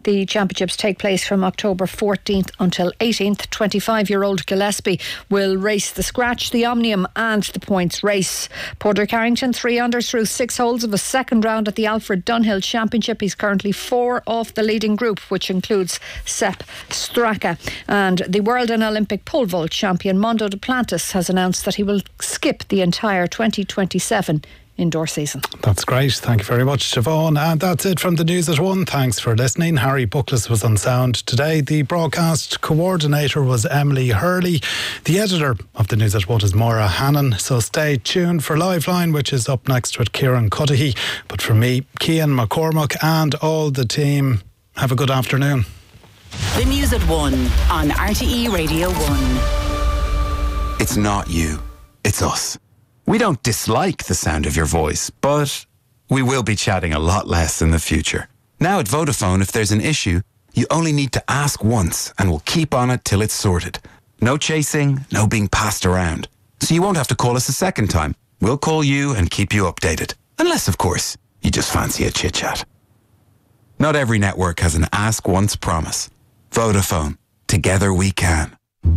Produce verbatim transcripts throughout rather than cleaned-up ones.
The championships take place from October fourteenth until eighteenth. twenty-five-year-old Gillespie will race the scratch, the omnium and the points race. Porter Carrington, three under through six holes of a second round at the Alfred Dunhill Championship. He's currently four off the leading group, which includes Sepp Straka. And the world and Olympic pole vault champion Mondo Duplantis has announced that he will skip the entire twenty twenty-seven indoor season. That's great. Thank you very much, Siobhan. And that's it from the News at One. Thanks for listening. Harry Buckles was on sound today. The broadcast coordinator was Emily Hurley. The editor of the News at One is Maura Hannon. So stay tuned for Liveline, which is up next with Kieran Cuddihy. But for me, Cian McCormack and all the team, have a good afternoon. The News at One on R T E Radio One. It's not you, it's us. We don't dislike the sound of your voice, but we will be chatting a lot less in the future. Now at Vodafone, if there's an issue, you only need to ask once and we'll keep on it till it's sorted. No chasing, no being passed around. So you won't have to call us a second time. We'll call you and keep you updated. Unless, of course, you just fancy a chit-chat. Not every network has an ask once promise. Vodafone. Together we can.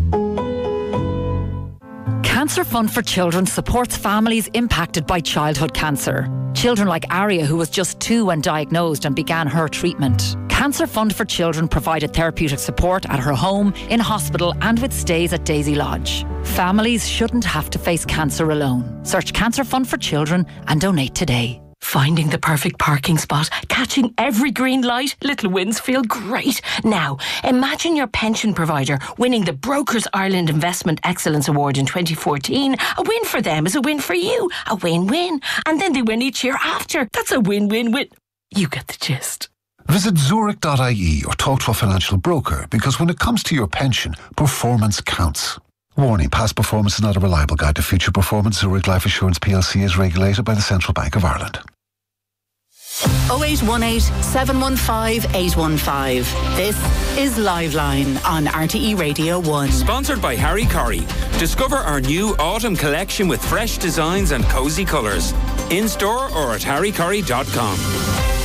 Cancer Fund for Children supports families impacted by childhood cancer. Children like Aria, who was just two when diagnosed and began her treatment. Cancer Fund for Children provided therapeutic support at her home, in hospital and with stays at Daisy Lodge. Families shouldn't have to face cancer alone. Search Cancer Fund for Children and donate today. Finding the perfect parking spot, catching every green light, little wins feel great. Now, imagine your pension provider winning the Brokers Ireland Investment Excellence Award in twenty fourteen. A win for them is a win for you. A win-win. And then they win each year after. That's a win-win-win. You get the gist. Visit Zurich dot I E or talk to a financial broker, because when it comes to your pension, performance counts. Warning, past performance is not a reliable guide to future performance. Zurich Life Assurance P L C is regulated by the Central Bank of Ireland. oh eight one eight, seven one five, eight one five. This is Liveline on R T E Radio one. Sponsored by Harry Corrie. Discover our new autumn collection with fresh designs and cosy colours. In store or at harry corrie dot com.